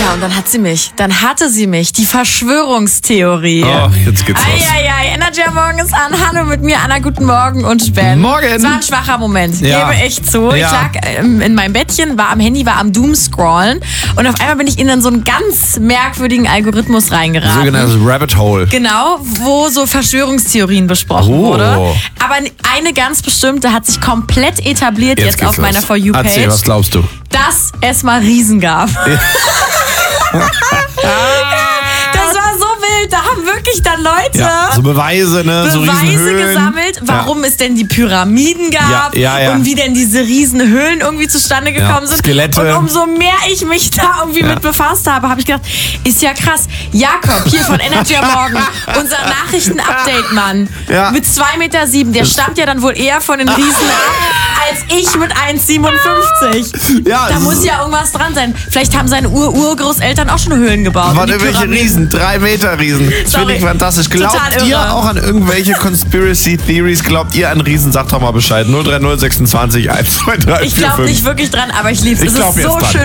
Ja, und dann hatte sie mich, die Verschwörungstheorie. Oh, jetzt geht's los. Energy am Morgen ist an. Hallo mit mir, Anna, guten Morgen und Ben. Morgen. Es war ein schwacher Moment, Ja. gebe ich zu. Ja. Ich lag in meinem Bettchen, war am Handy, war am Doomscrollen und auf einmal bin ich in so einen ganz merkwürdigen Algorithmus reingeraten. Sogenanntes Rabbit Hole. Genau, wo so Verschwörungstheorien besprochen wurde. Aber eine ganz bestimmte hat sich komplett etabliert jetzt geht's auf meiner los. For You-Page. Erzähl, was glaubst du? Dass es mal Riesen gab. Das war so wild. Da haben wirklich dann Leute Ja, so Beweise, ne? So Beweise Riesenhöhlen. gesammelt, warum es denn die Pyramiden gab Ja. und wie denn diese Riesenhöhlen irgendwie zustande gekommen sind. Skelette. Und umso mehr ich mich da irgendwie mit befasst habe, habe ich gedacht, ist ja krass. Jakob hier von Energy am Morgen, unser Nachrichten-Update-Mann mit 2,7 Meter, der stammt ja dann wohl eher von den Riesen ab, als ich mit 1,57. Ja, Da muss ja irgendwas dran sein. Vielleicht haben seine Urgroßeltern auch schon Höhlen gebaut. Waren Und die irgendwelche Pyramiden. Riesen, 3 Meter Riesen. Das finde ich fantastisch. Glaubt Total ihr irre. auch an irgendwelche Conspiracy Theories? Glaubt ihr an Riesen? Sagt doch mal Bescheid. 03026 123 Ich glaube nicht wirklich dran, aber ich liebe es. Ich Es glaub ist jetzt so dran. schön.